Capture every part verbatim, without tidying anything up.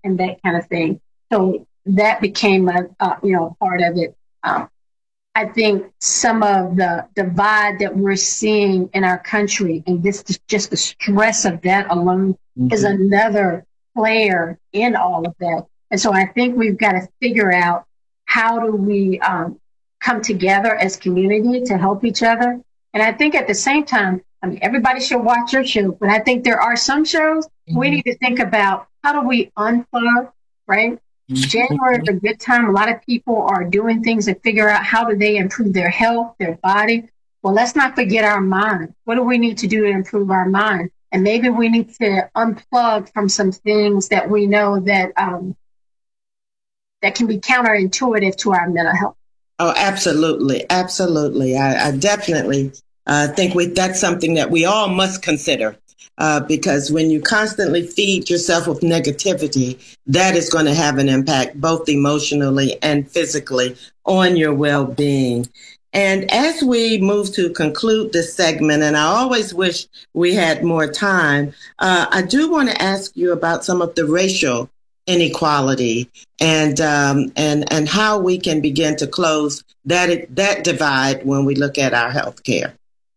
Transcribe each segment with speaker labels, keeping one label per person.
Speaker 1: and that kind of thing. So that became a, uh, you know, part of it. Um, I think some of the divide that we're seeing in our country, and this just the stress of that alone mm-hmm. is another player in all of that. And so I think we've got to figure out how do we um, come together as community to help each other. And I think at the same time, I mean, everybody should watch your show, but I think there are some shows mm-hmm. we need to think about how do we unplug, right? January is a good time. A lot of people are doing things to figure out how do they improve their health, their body. Well, let's not forget our mind. What do we need to do to improve our mind? And maybe we need to unplug from some things that we know that um, that can be counterintuitive to our mental health.
Speaker 2: Oh, absolutely. Absolutely. I, I definitely uh, think we, that's something that we all must consider. Uh, because when you constantly feed yourself with negativity, that is going to have an impact both emotionally and physically on your well-being. And as we move to conclude this segment, and I always wish we had more time, uh, I do want to ask you about some of the racial inequality and um, and and how we can begin to close that that divide when we look at our health care.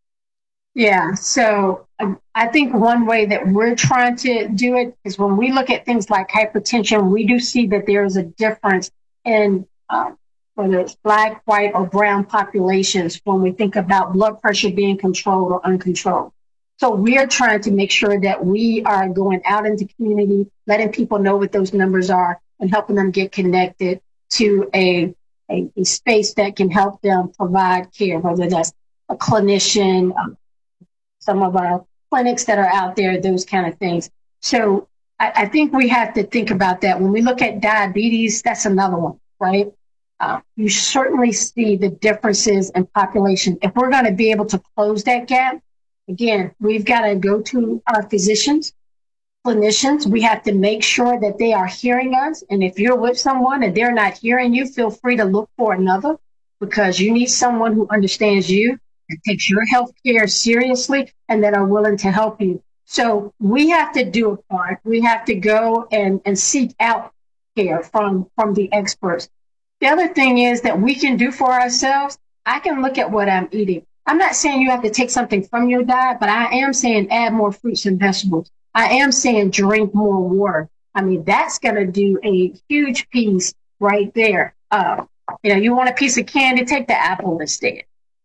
Speaker 1: Yeah, so um, I think one way that we're trying to do it is when we look at things like hypertension, we do see that there is a difference in um, whether it's Black, white, or brown populations when we think about blood pressure being controlled or uncontrolled. So we're trying to make sure that we are going out into community, letting people know what those numbers are and helping them get connected to a, a, a space that can help them provide care, whether that's a clinician, um, some of our clinics that are out there, those kind of things. So I, I think we have to think about that. When we look at diabetes, that's another one, right? Uh, you certainly see the differences in population. If we're going to be able to close that gap, again, we've got to go to our physicians, clinicians. We have to make sure that they are hearing us. And if you're with someone and they're not hearing you, feel free to look for another, because you need someone who understands you and takes your health care seriously and that are willing to help you. So we have to do a part. We have to go and, and seek out care from, from the experts. The other thing is that we can do for ourselves. I can look at what I'm eating. I'm not saying you have to take something from your diet, but I am saying add more fruits and vegetables. I am saying drink more water. I mean, that's going to do a huge piece right there. Uh, you know, you want a piece of candy, take the apple instead.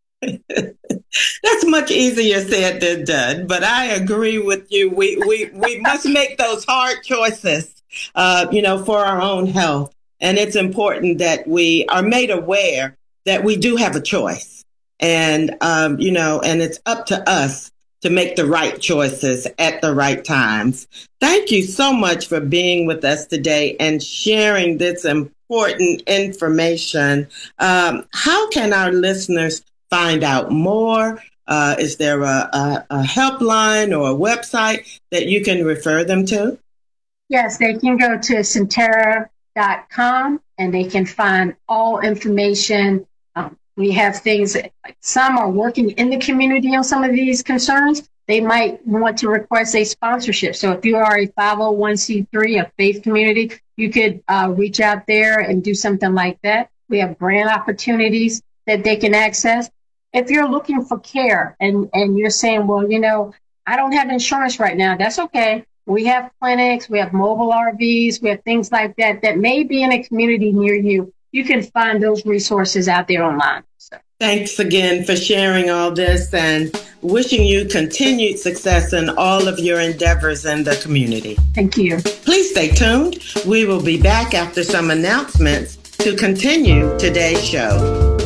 Speaker 2: That's much easier said than done, but I agree with you. We we, we must make those hard choices, uh, you know, for our own health. And it's important that we are made aware that we do have a choice. And, um, you know, and it's up to us to make the right choices at the right times. Thank you so much for being with us today and sharing this important information. Um, how can our listeners find out more? Uh, is there a, a, a helpline or a website that you can refer them to?
Speaker 1: Yes, they can go to Sentara dot com and they can find all information. Um, we have things that, like, some are working in the community on some of these concerns. They might want to request a sponsorship. So if you are a five oh one c three, a faith community, you could uh, reach out there and do something like that. We have grant opportunities that they can access. If you're looking for care and, and you're saying, well, you know, I don't have insurance right now, that's okay. We have clinics, we have mobile R Vs, we have things like that that may be in a community near you. You can find those resources out there online. So.
Speaker 2: Thanks again for sharing all this and wishing you continued success in all of your endeavors in the community.
Speaker 1: Thank you.
Speaker 2: Please stay tuned. We will be back after some announcements to continue today's show.